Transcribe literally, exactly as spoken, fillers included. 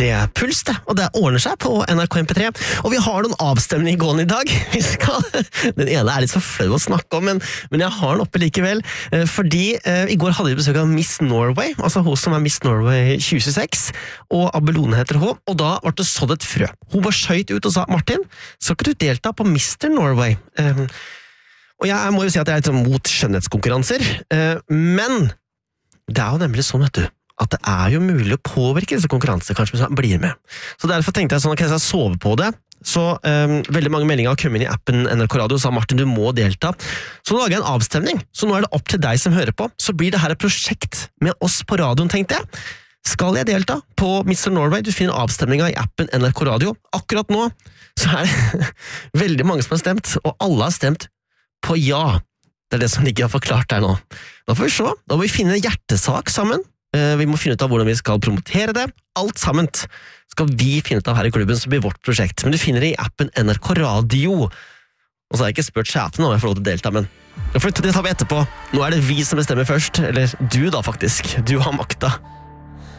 Det er Puls det, og det ordner seg på N R K M P tre. Og vi har noen avstemninger gående i dag. Vi skal, den ene er litt for flau å snakke om, men, men jeg har den oppe likevel. Fordi eh, i går hadde vi besøk av Miss Norway, altså hun som er Miss Norway tjue tjueseks, og Abelone heter hun, og da ble det sådd et frø. Hun var skjøt ut og sa, Martin, skal ikke du delta på Mister Norway? Eh, og jeg må jo si at jeg er litt sånn mot skjønnhetskonkurranser, eh, men det er jo nemlig sånn, vet du, at det er jo mulig å påvirke disse konkurranser, kanskje hvis man blir med. Så derfor tenkte jeg sånn, at jeg skal sove på det. Så um, veldig mange meldinger har kommet inn i appen N R K Radio og sa, Martin, du må delta. Så nå lager jeg en avstemning, så nå er det opp til deg som hører på. Så blir det her et prosjekt med oss på radioen, tenkte jeg. Skal jeg delta på Mister Norway? Du finner avstemninga i appen N R K Radio. Akkurat nå så er det veldig mange som har stemt, og alle har stemt på ja. Det er det som ligger forklart der nå. Da får vi se. Da må vi finne en hjertesak sammen. Vi må finne ut av hvordan vi skal promotere det. Alt sammen skal vi finne ut av her i klubben, som blir vårt prosjekt. Men du finner det i appen N R K Radio. Og så har jeg ikke spurt sjefen om jeg får lov til å delta, men det tar vi etterpå. Nå er det vi som bestemmer først. Eller du da, faktisk. Du har makta.